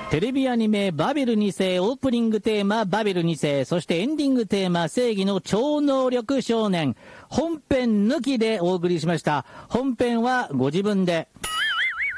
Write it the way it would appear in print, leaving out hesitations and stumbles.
テレビアニメバビル2世オープニングテーマバビル2世、そしてエンディングテーマ正義の超能力少年、本編抜きでお送りしました。本編はご自分で。